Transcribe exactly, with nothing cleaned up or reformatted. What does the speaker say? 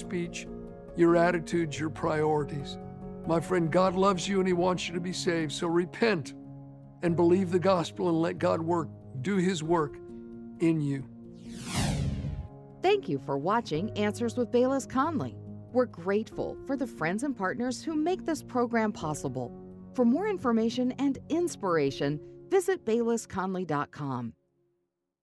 speech, your attitudes, your priorities. My friend, God loves you and He wants you to be saved. So repent and believe the gospel and let God work, do His work in you. Thank you for watching Answers with Bayless Conley. We're grateful for the friends and partners who make this program possible. For more information and inspiration, visit bayless conley dot com.